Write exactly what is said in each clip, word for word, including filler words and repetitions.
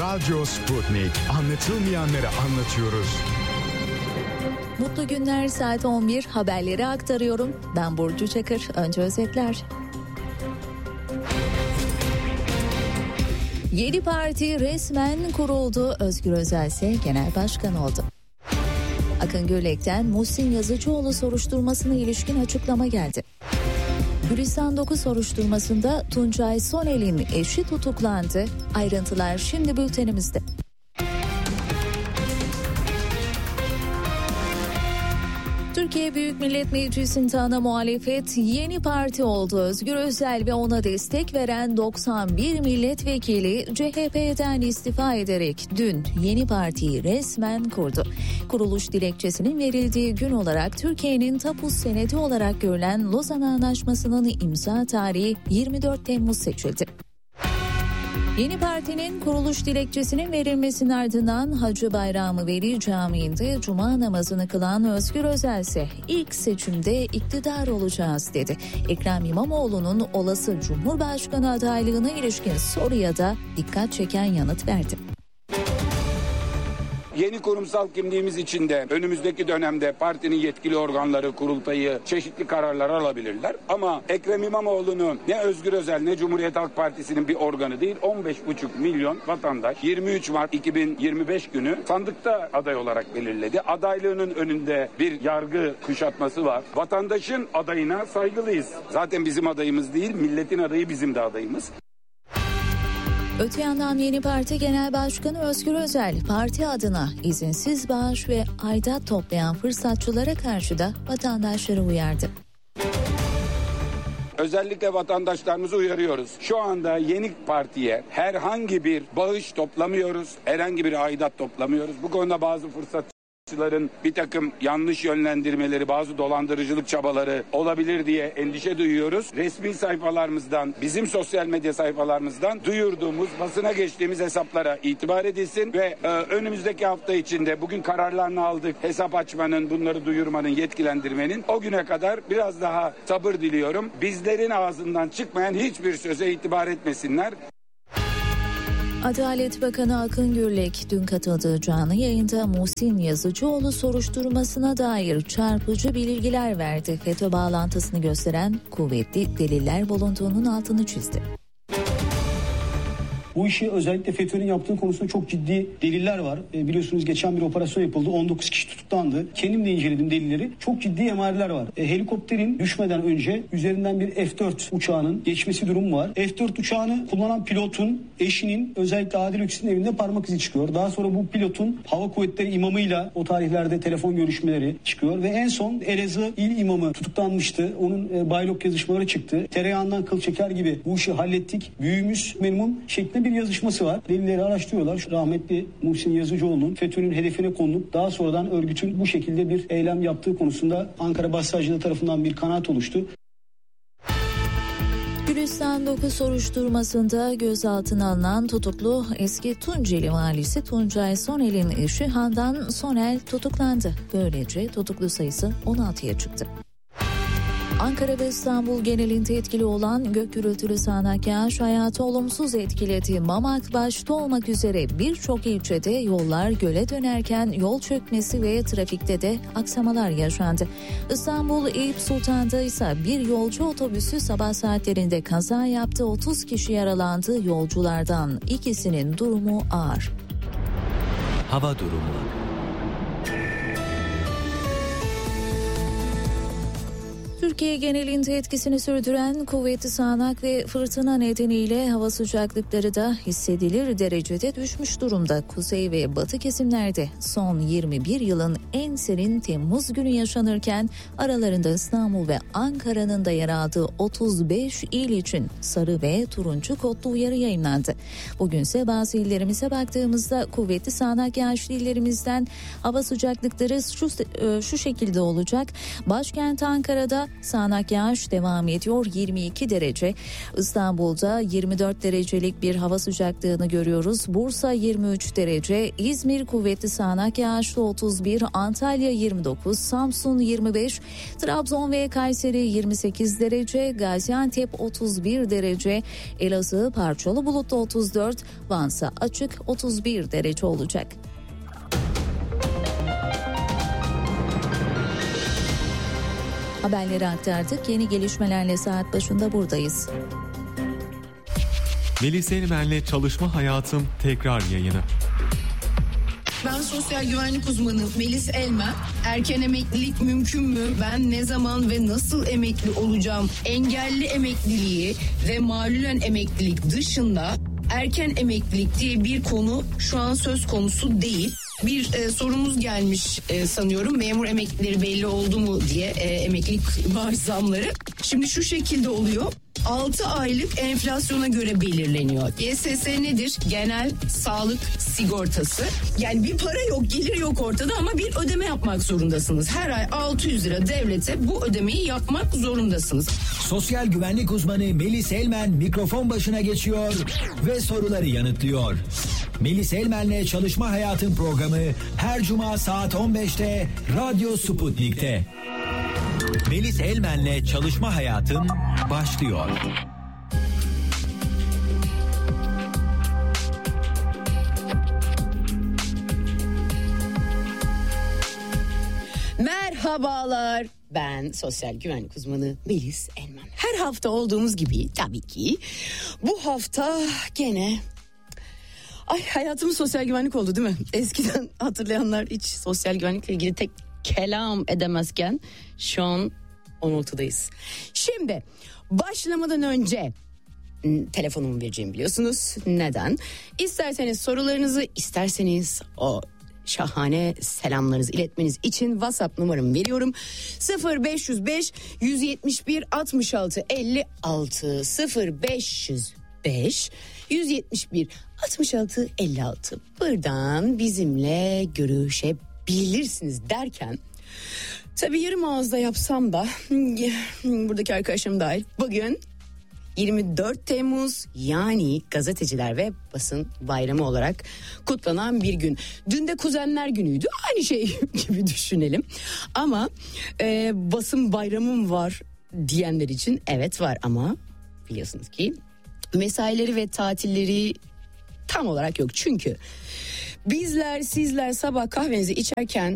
Radyo Sputnik. Anlatılmayanları anlatıyoruz. Mutlu günler, saat on bir, haberleri aktarıyorum. Ben Burcu Çakır. Önce özetler. Yeni parti resmen kuruldu. Özgür Özel ise genel başkan oldu. Akın Gürlek'ten Muhsin Yazıcıoğlu soruşturmasına ilişkin açıklama geldi. Gülistan dokuz soruşturmasında Tuncay Sonel'in eşi tutuklandı. Ayrıntılar şimdi bültenimizde. Türkiye Büyük Millet Meclisi'nde ana muhalefet yeni parti oldu. Özgür Özel ve ona destek veren doksan bir milletvekili C H P'den istifa ederek dün yeni partiyi resmen kurdu. Kuruluş dilekçesinin verildiği gün olarak Türkiye'nin tapus senedi olarak görülen Lozan Anlaşması'nın imza tarihi yirmi dört Temmuz seçildi. Yeni partinin kuruluş dilekçesinin verilmesinin ardından Hacı Bayramı Veli Camii'nde cuma namazını kılan Özgür Özel ise ilk seçimde iktidar olacağız dedi. Ekrem İmamoğlu'nun olası Cumhurbaşkanı adaylığına ilişkin soruya da dikkat çeken yanıt verdi. Yeni kurumsal kimliğimiz içinde önümüzdeki dönemde partinin yetkili organları, kurultayı çeşitli kararlar alabilirler. Ama Ekrem İmamoğlu'nu ne Özgür Özel ne Cumhuriyet Halk Partisi'nin bir organı değil, on beş buçuk milyon vatandaş yirmi üç Mart iki bin yirmi beş günü sandıkta aday olarak belirledi. Adaylığının önünde bir yargı kuşatması var. Vatandaşın adayına saygılıyız. Zaten bizim adayımız değil, milletin adayı bizim de adayımız. Öte yandan yeni parti genel başkanı Özgür Özel parti adına izinsiz bağış ve aidat toplayan fırsatçılara karşı da vatandaşları uyardı. Özellikle vatandaşlarımızı uyarıyoruz. Şu anda yeni partiye herhangi bir bağış toplamıyoruz, herhangi bir aidat toplamıyoruz. Bu konuda bazı fırsat bir takım yanlış yönlendirmeleri, bazı dolandırıcılık çabaları olabilir diye endişe duyuyoruz. Resmi sayfalarımızdan, bizim sosyal medya sayfalarımızdan duyurduğumuz, basına geçtiğimiz hesaplara itibar edilsin ve e, önümüzdeki hafta içinde bugün kararlarını aldık. Hesap açmanın, bunları duyurmanın, yetkilendirmenin o güne kadar biraz daha sabır diliyorum. Bizlerin ağzından çıkmayan hiçbir söze itibar etmesinler. Adalet Bakanı Akın Gürlek dün katıldığı canlı yayında Muhsin Yazıcıoğlu soruşturmasına dair çarpıcı bilgiler verdi. FETÖ bağlantısını gösteren kuvvetli deliller bulunduğunun altını çizdi. Bu işi özellikle FETÖ'nün yaptığı konusunda çok ciddi deliller var. E, biliyorsunuz geçen bir operasyon yapıldı. on dokuz kişi tutuklandı. Kendim de inceledim delilleri. Çok ciddi emareler var. E, helikopterin düşmeden önce üzerinden bir F dört uçağının geçmesi durumu var. F dört uçağını kullanan pilotun eşinin özellikle Adil Öksüz'ün evinde parmak izi çıkıyor. Daha sonra bu pilotun hava kuvvetleri imamıyla o tarihlerde telefon görüşmeleri çıkıyor. Ve en son Elazığ il imamı tutuklanmıştı. Onun e, baylok yazışmaları çıktı. Tereyağından kıl çeker gibi bu işi hallettik. Büyüğümüz memnun şeklinde bir yazışması var. Delilleri araştırıyorlar. Rahmetli Muhsin Yazıcıoğlu'nun FETÖ'nün hedefine konulup daha sonradan örgütün bu şekilde bir eylem yaptığı konusunda Ankara Başsavcılığı tarafından bir kanaat oluştu. Gülistan dokuz soruşturmasında gözaltına alınan tutuklu eski Tunceli valisi Tuncay Sonel'in eşi Handan Sonel tutuklandı. Böylece tutuklu sayısı on altıya çıktı. Ankara ve İstanbul genelinde etkili olan gök gürültülü sağanak yağış hayatı olumsuz etkiledi. Mamak başta olmak üzere birçok ilçede yollar göle dönerken yol çökmesi ve trafikte de aksamalar yaşandı. İstanbul Eyüp Sultan'da ise bir yolcu otobüsü sabah saatlerinde kaza yaptı. otuz kişi yaralandı. Yolculardan ikisinin durumu ağır. Hava durumu. Türkiye genelinde etkisini sürdüren kuvvetli sağanak ve fırtına nedeniyle hava sıcaklıkları da hissedilir derecede düşmüş durumda. Kuzey ve batı kesimlerde son yirmi bir yılın en serin Temmuz günü yaşanırken aralarında İstanbul ve Ankara'nın da yer aldığı otuz beş il için sarı ve turuncu kodlu uyarı yayınlandı. Bugünse bazı illerimize baktığımızda kuvvetli sağanak yağışlı illerimizden hava sıcaklıkları şu, şu şekilde olacak. Başkent Ankara'da Sağanak yağış devam ediyor, yirmi iki derece. İstanbul'da yirmi dört derecelik bir hava sıcaklığını görüyoruz. Bursa yirmi üç derece, İzmir kuvvetli sağanak yağışlı otuz bir, Antalya yirmi dokuz, Samsun yirmi beş, Trabzon ve Kayseri yirmi sekiz derece, Gaziantep otuz bir derece, Elazığ parçalı bulutlu otuz dört, Vansa açık otuz bir derece olacak. Haberleri aktardık. Yeni gelişmelerle saat başında buradayız. Melis Elmen'le Çalışma Hayatım tekrar yayını. Ben sosyal güvenlik uzmanı Melis Elmen. Erken emeklilik mümkün mü? Ben ne zaman ve nasıl emekli olacağım? Engelli emekliliği ve malulen emeklilik dışında erken emeklilik diye bir konu şu an söz konusu değil. Bir e, sorumuz gelmiş e, sanıyorum, memur emeklileri belli oldu mu diye e, emeklilik maaş zamları. Şimdi şu şekilde oluyor. altı aylık enflasyona göre belirleniyor. G S S nedir? Genel Sağlık Sigortası. Yani bir para yok, gelir yok ortada ama bir ödeme yapmak zorundasınız. Her ay altı yüz lira devlete bu ödemeyi yapmak zorundasınız. Sosyal güvenlik uzmanı Melis Elmen mikrofon başına geçiyor ve soruları yanıtlıyor. Melis Elmen'le Çalışma Hayatım programı her cuma saat on beşte Radyo Sputnik'te. Melis Elmen'le Çalışma Hayatım başlıyor. Merhabalar. Ben sosyal güvenlik uzmanı Melis Elmen. Her hafta olduğumuz gibi tabii ki bu hafta gene... Ay hayatımız sosyal güvenlik oldu değil mi? Eskiden hatırlayanlar hiç sosyal güvenlikle ilgili tek kelam edemezken şu an on altıdayız. Şimdi başlamadan önce telefonumu vereceğim biliyorsunuz. Neden? İsterseniz sorularınızı, isterseniz o şahane selamlarınızı iletmeniz için WhatsApp numaramı veriyorum. sıfır beş yüz beş yüz yetmiş bir altmış altı elli altı sıfır beş yüz beş yüz yetmiş bir altmış altı elli altı. Buradan bizimle görüşebilirsiniz derken tabii yarım ağızda yapsam da buradaki arkadaşlarım dahil bugün yirmi dört Temmuz yani Gazeteciler ve Basın Bayramı olarak kutlanan bir gün. Dün de Kuzenler Günü'ydü. Aynı şey gibi düşünelim. Ama e, basın bayramım var diyenler için evet var ama biliyorsunuz ki mesaileri ve tatilleri tam olarak yok. Çünkü bizler sizler sabah kahvenizi içerken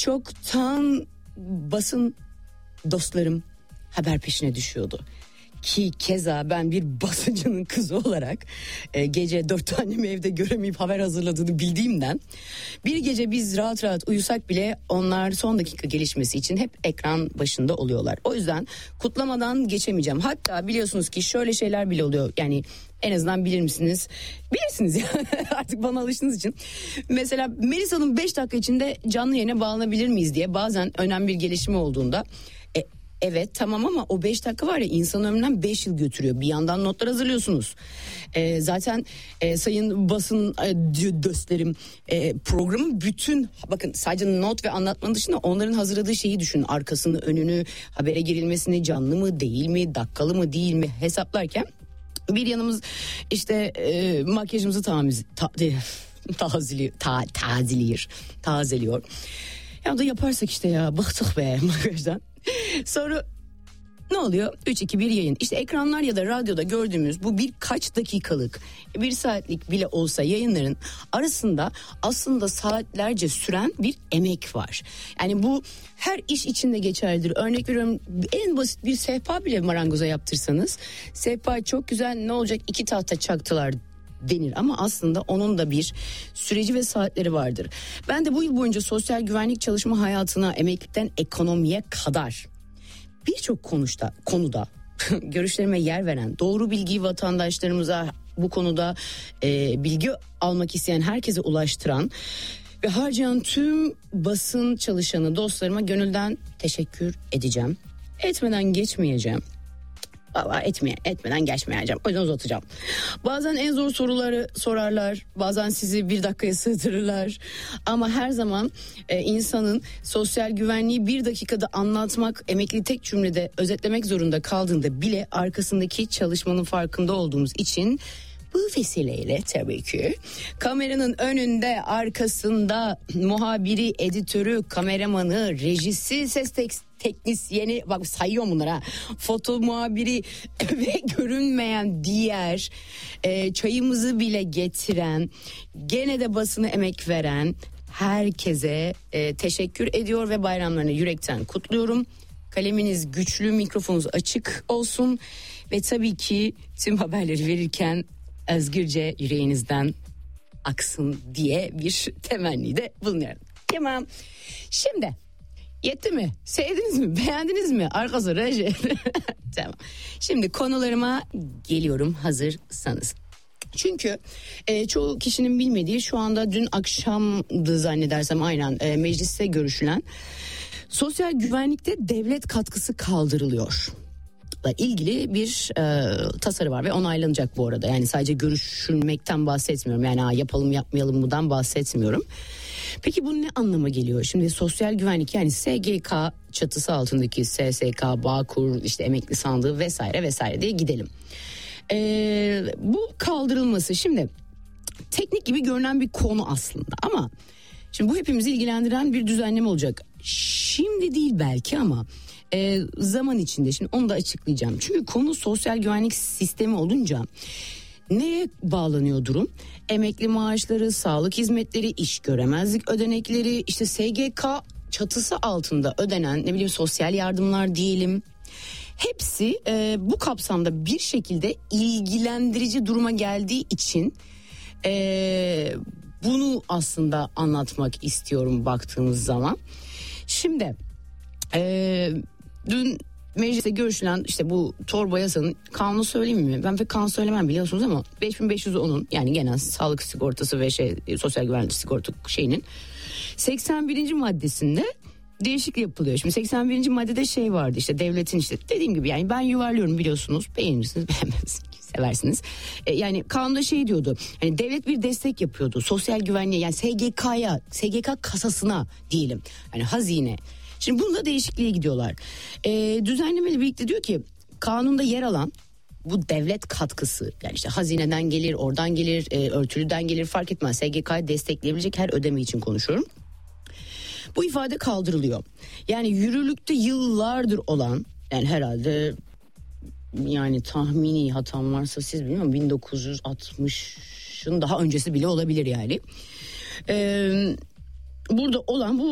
çoktan basın dostlarım haber peşine düşüyordu. Ki keza ben bir basıncının kızı olarak e, gece dört tanemi evde göremeyip haber hazırladığını bildiğimden bir gece biz rahat rahat uyusak bile onlar son dakika gelişmesi için hep ekran başında oluyorlar. O yüzden kutlamadan geçemeyeceğim. Hatta biliyorsunuz ki şöyle şeyler bile oluyor. Yani en azından bilir misiniz? Bilirsiniz ya artık bana alıştığınız için. Mesela Melis Hanım beş dakika içinde canlı yayına bağlanabilir miyiz diye bazen önemli bir gelişme olduğunda... E, Evet tamam ama o beş dakika var ya insan ömründen beş yıl götürüyor. Bir yandan notlar hazırlıyorsunuz. Ee, zaten e, sayın basın e, dostlarım e, programın bütün bakın sadece not ve anlatmanın dışında onların hazırladığı şeyi düşünün. Arkasını, önünü, habere girilmesini, canlı mı değil mi, dakikalı mı değil mi hesaplarken bir yanımız işte e, makyajımızı tamiz, ta, tazeliyor, ta, tazeliyor, tazeliyor. Ya da yaparsak işte ya bıktık be makyajdan. Sonra ne oluyor? üç iki bir yayın. İşte ekranlar ya da radyoda gördüğümüz bu birkaç dakikalık, bir saatlik bile olsa yayınların arasında aslında saatlerce süren bir emek var. Yani bu her iş içinde geçerlidir. Örnek veriyorum en basit bir sehpa bile marangoza yaptırsanız sehpa çok güzel ne olacak iki tahta çaktılar denir ama aslında onun da bir süreci ve saatleri vardır. Ben de bu yıl boyunca sosyal güvenlik çalışma hayatına, emeklilikten ekonomiye kadar birçok konuda, konuda görüşlerime yer veren, doğru bilgiyi vatandaşlarımıza bu konuda e, bilgi almak isteyen herkese ulaştıran ve harcayan tüm basın çalışanı dostlarıma gönülden teşekkür edeceğim. Etmeden geçmeyeceğim. Vallahi etmeye, etmeden geçmeyeceğim. O yüzden uzatacağım. Bazen en zor soruları sorarlar. Bazen sizi bir dakikaya sığdırırlar. Ama her zaman e, insanın sosyal güvenliği bir dakikada anlatmak, emekli tek cümlede özetlemek zorunda kaldığında bile arkasındaki çalışmanın farkında olduğumuz için bu vesileyle tabii ki kameranın önünde, arkasında muhabiri, editörü, kameramanı, rejisi, ses tek- teknisyeni, bak sayıyorum bunları ha, foto muhabiri ve görünmeyen diğer e, çayımızı bile getiren, gene de basına emek veren herkese e, teşekkür ediyor ve bayramlarını yürekten kutluyorum. Kaleminiz güçlü, mikrofonunuz açık olsun ve tabii ki tüm haberleri verirken özgürce yüreğinizden aksın diye bir temennide bulunuyorum. Tamam. Şimdi yetti mi? Sevdiniz mi? Beğendiniz mi? Arkası reji. Tamam. Şimdi konularıma geliyorum hazırsanız. Çünkü e, çoğu kişinin bilmediği, şu anda dün akşamdı zannedersem aynen e, mecliste görüşülen sosyal güvenlikte devlet katkısı kaldırılıyor ilgili bir e, tasarı var ve onaylanacak bu arada. Yani sadece görüşülmekten bahsetmiyorum. Yani ha, yapalım yapmayalım bundan bahsetmiyorum. Peki bu ne anlama geliyor? Şimdi sosyal güvenlik, yani S G K çatısı altındaki S S K, Bağkur, işte emekli sandığı vesaire vesaire diye gidelim. E, bu kaldırılması şimdi teknik gibi görünen bir konu aslında ama şimdi bu hepimizi ilgilendiren bir düzenleme olacak. Şimdi değil belki ama e, zaman içinde, şimdi onu da açıklayacağım. Çünkü konu sosyal güvenlik sistemi olunca neye bağlanıyor durum? Emekli maaşları, sağlık hizmetleri, iş göremezlik ödenekleri, işte S G K çatısı altında ödenen ne bileyim sosyal yardımlar diyelim. Hepsi e, bu kapsamda bir şekilde ilgilendirici duruma geldiği için e, bunu aslında anlatmak istiyorum baktığımız zaman. Şimdi e, dün mecliste görüşülen işte bu torba yasanın kanunu söyleyeyim mi? Ben pek kanun söylemem biliyorsunuz ama beş bin beş yüz onun yani genel sağlık sigortası ve şey sosyal güvenlik sigorta şeyinin seksen birinci maddesinde değişiklik yapılıyor. Şimdi seksen birinci maddede şey vardı, işte devletin, işte dediğim gibi yani ben yuvarlıyorum biliyorsunuz, beğenirsiniz beğenmezsiniz, seversiniz. E, yani kanunda şey diyordu, hani devlet bir destek yapıyordu sosyal güvenliğe, yani S G K'ya, S G K kasasına diyelim, hani hazine. Şimdi bunda değişikliğe gidiyorlar. E, düzenlemeyle birlikte diyor ki kanunda yer alan bu devlet katkısı, yani işte hazineden gelir, oradan gelir, e, örtülüden gelir, fark etmez, S G K'yı destekleyebilecek her ödeme için konuşuyorum. Bu ifade kaldırılıyor. Yani yürürlükte yıllardır olan, yani herhalde yani tahmini hatam varsa siz bilmiyorum, bin dokuz yüz altmışın daha öncesi bile olabilir yani. Ee, burada olan bu